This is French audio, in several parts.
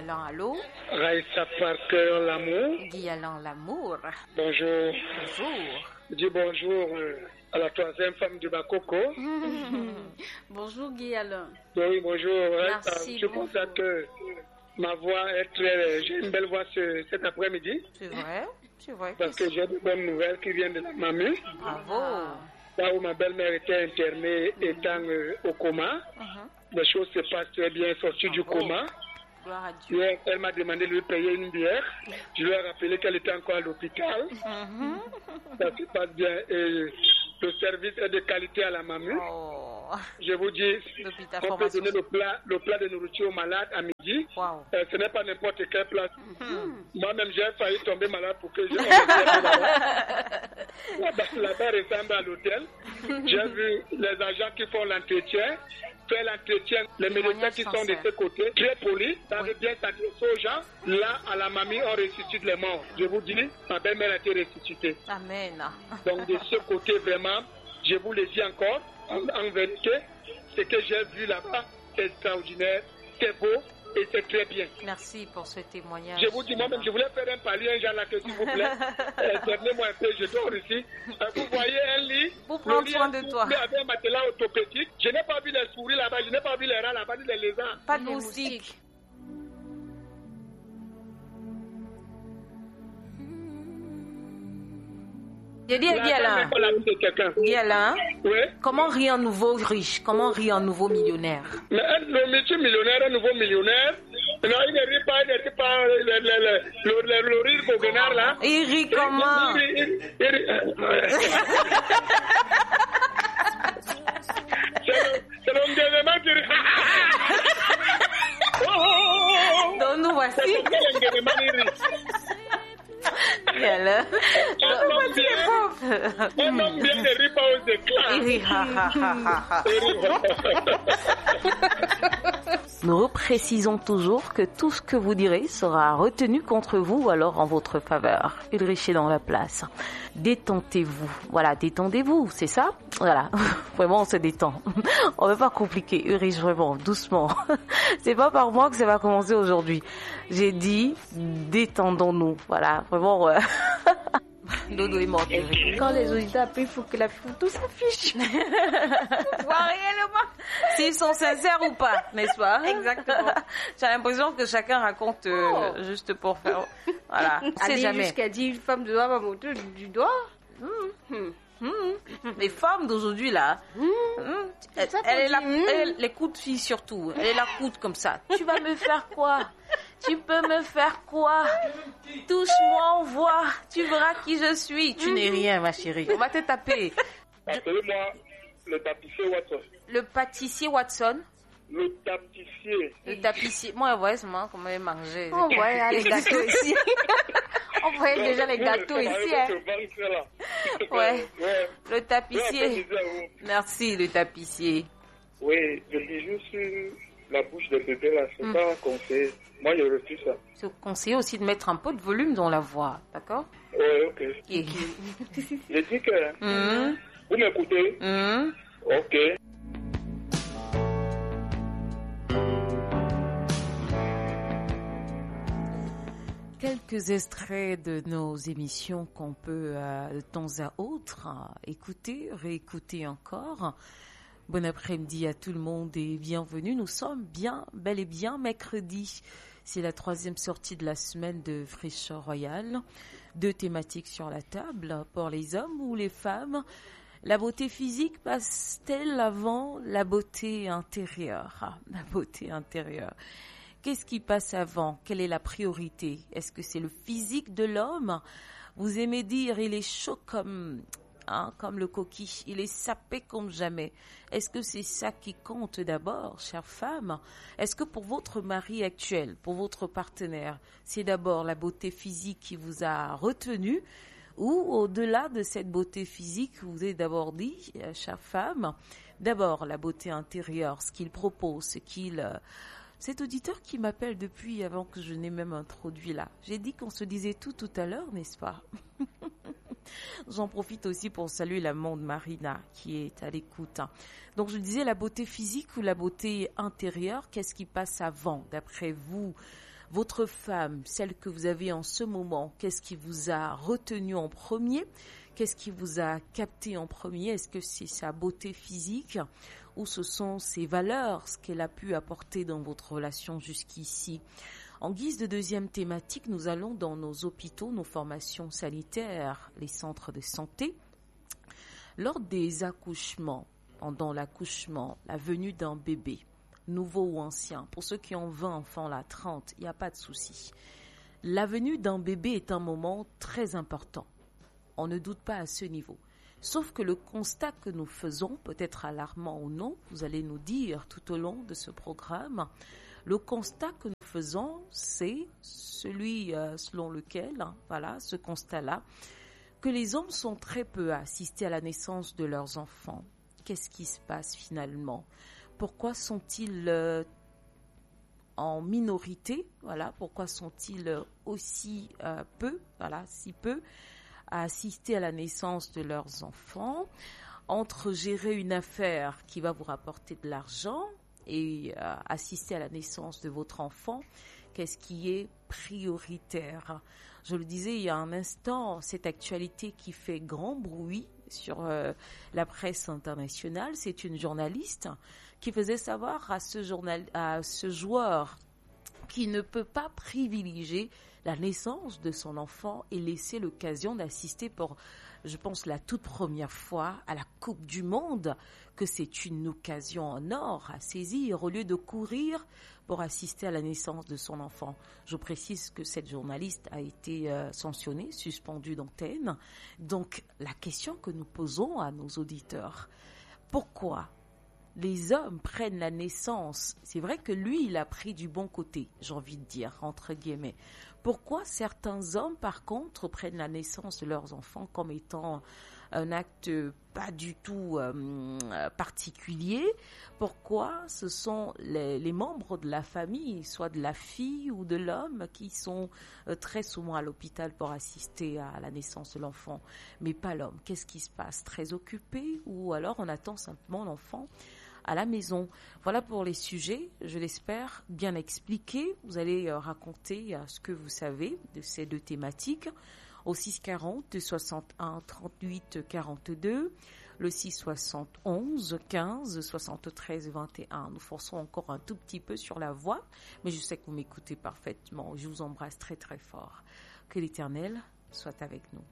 Alain, allô? Raïssa Parker, l'amour. Guy Alain, l'amour. Bonjour. Bonjour. Je dis bonjour à la troisième femme du Bakoko. Bonjour Guy Alain. Oui, bonjour. Merci. Je constate que ma voix est très... J'ai une belle voix cet après-midi. C'est vrai, c'est vrai. Parce que j'ai de bonnes nouvelles qui viennent de la mamie. Bravo. Là où ma belle-mère était internée étant au coma, les choses se passent très bien, sortie du coma. Gloire à Dieu. Hier, elle m'a demandé de lui payer une bière. Je lui ai rappelé qu'elle était encore à l'hôpital. Ça se passe bien. Et le service est de qualité à la mamie. Oh. Je vous dis, on peut donner le plat de nourriture aux malades à midi. Wow. Ce n'est pas n'importe quelle place. Moi-même, j'ai failli tomber malade pour que je là-bas ressemble à l'hôtel. J'ai vu les agents qui font l'entretien, faire l'entretien, les médecins qui sont de ce côté, très polis, ça veut bien s'adresser aux gens. Là, à la mamie, on ressuscite les morts. Je vous dis, ma belle-mère a été ressuscitée. Amen. Donc, de ce côté, vraiment, je vous le dis encore, en vérité, ce que j'ai vu là-bas, c'est extraordinaire, c'est beau et c'est très bien. Merci pour ce témoignage. Je vous dis, moi-même, je voulais faire un palier un jour là, que s'il vous plaît, donnez-moi un peu, je dors ici. Vous voyez un lit, pour prendre soin de toi. Avec un matelas orthopédique. Je n'ai pas vu les souris là-bas, je n'ai pas vu les rats là-bas, ni les lézards. Pas de moustiques. J'ai dit Guy Alain, oui? Comment rire un nouveau riche? Comment rire un nouveau millionnaire? Mais le multimillionnaire, un nouveau millionnaire, non, il ne rit pas le rire goguenard là. Il rit comment? C'est l'engagement qui rit. Donc nous voici. Et alors, un homme bien ne rit pas aux éclats. Nous reprécisons toujours que tout ce que vous direz sera retenu contre vous ou alors en votre faveur. Ulrich est dans la place. Détendez-vous. Voilà, détendez-vous, c'est ça? Voilà, vraiment on se détend. On ne va pas compliquer. Ulrich, vraiment, doucement. C'est pas par moi que ça va commencer aujourd'hui. J'ai dit, détendons-nous. Voilà, vraiment... Dodo est mort. Quand les auditeurs appellent, il faut que la photo s'affiche. Voir réellement s'ils sont sincères ou pas, n'est-ce pas? Exactement. J'ai l'impression que chacun raconte juste pour faire. Voilà. C'est jamais. Jusqu'à dire une femme doit ma moto du doigt. Les femmes d'aujourd'hui là, elle est là, les coups de fille surtout. Elle est la coude comme ça. Tu vas me faire quoi? Tu peux me faire quoi? Touche-moi, on voit. Tu verras qui je suis. Tu n'es rien, ma chérie. On va te taper. Appelez-moi le tapissier Watson. Le pâtissier Watson. Le tapissier. Le tapissier. Moi, ouais, c'est moi comment manger. On voit les gâteaux ici. On voyait déjà les gâteaux ici. Hein. Ouais. Le tapissier. Merci, le tapissier. Oui, le bijou sur la bouche des bébés là, c'est pas conseillé. Moi, je refuse ça. C'est conseillé aussi de mettre un peu de volume dans la voix, d'accord? Oui, ok. Je dis que... Vous m'écoutez? Ok. Quelques extraits de nos émissions qu'on peut de temps à autre écouter, réécouter encore. Bon après-midi à tout le monde et bienvenue. Nous sommes bel et bien mercredi. C'est la 3e sortie de la semaine de Fraîcheur Royale. 2 thématiques sur la table, pour les hommes ou les femmes. La beauté physique passe-t-elle avant la beauté intérieure? La beauté intérieure. Qu'est-ce qui passe avant? Quelle est la priorité? Est-ce que c'est le physique de l'homme? Vous aimez dire, il est chaud comme le coquille, il est sapé comme jamais. Est-ce que c'est ça qui compte d'abord, chère femme? Est-ce que pour votre mari actuel, pour votre partenaire, c'est d'abord la beauté physique qui vous a retenu? Ou au-delà de cette beauté physique, vous avez d'abord dit, chère femme, d'abord la beauté intérieure, ce qu'il propose, cet auditeur qui m'appelle depuis avant que je n'ai même introduit là. J'ai dit qu'on se disait tout à l'heure, n'est-ce pas? J'en profite aussi pour saluer la monde Marina qui est à l'écoute. Donc je disais la beauté physique ou la beauté intérieure, qu'est-ce qui passe avant d'après vous? Votre femme, celle que vous avez en ce moment, qu'est-ce qui vous a retenu en premier? Qu'est-ce qui vous a capté en premier? Est-ce que c'est sa beauté physique ou ce sont ses valeurs, ce qu'elle a pu apporter dans votre relation jusqu'ici? En guise de deuxième thématique, nous allons dans nos hôpitaux, nos formations sanitaires, les centres de santé. Lors des accouchements, pendant l'accouchement, la venue d'un bébé, nouveau ou ancien, pour ceux qui ont 20 enfants, là, 30, il n'y a pas de souci. La venue d'un bébé est un moment très important. On ne doute pas à ce niveau. Sauf que le constat que nous faisons, peut-être alarmant ou non, vous allez nous dire tout au long de ce programme, le constat que nous faisons, c'est celui selon lequel, voilà, ce constat-là, que les hommes sont très peu à assister à la naissance de leurs enfants. Qu'est-ce qui se passe finalement? Pourquoi sont-ils en minorité? Voilà, pourquoi sont-ils aussi peu, voilà, si peu, à assister à la naissance de leurs enfants? Entre gérer une affaire qui va vous rapporter de l'argent et assister à la naissance de votre enfant, qu'est-ce qui est prioritaire? Je le disais il y a un instant, cette actualité qui fait grand bruit sur la presse internationale, c'est une journaliste qui faisait savoir à ce joueur qui ne peut pas privilégier la naissance de son enfant et laisser l'occasion d'assister pour, je pense, la toute première fois à la Coupe du Monde, que c'est une occasion en or à saisir au lieu de courir pour assister à la naissance de son enfant. Je précise que cette journaliste a été sanctionnée, suspendue d'antenne. Donc, la question que nous posons à nos auditeurs, pourquoi les hommes prennent la naissance? C'est vrai que lui, il a pris du bon côté, j'ai envie de dire, entre guillemets. Pourquoi certains hommes, par contre, prennent la naissance de leurs enfants comme étant un acte pas du tout particulier? Pourquoi ce sont les membres de la famille, soit de la fille ou de l'homme, qui sont très souvent à l'hôpital pour assister à la naissance de l'enfant, mais pas l'homme? Qu'est-ce qui se passe? Très occupé, ou alors on attend simplement l'enfant à la maison? Voilà pour les sujets, je l'espère, bien expliqués. Vous allez raconter ce que vous savez de ces deux thématiques au 640 61 38 42, le 671 15 73 21. Nous forçons encore un tout petit peu sur la voix, mais je sais que vous m'écoutez parfaitement. Je vous embrasse très très fort. Que l'Éternel soit avec nous.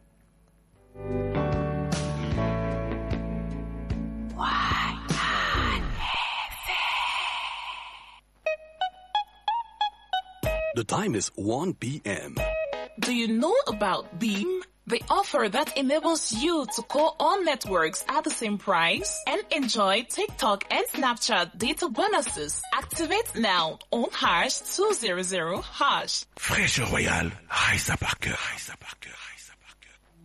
The time is 1 p.m. Do you know about Beam? The offer that enables you to call all networks at the same price and enjoy TikTok and Snapchat data bonuses. Activate now on #200#. Fraîche Royale, Raissa Parker.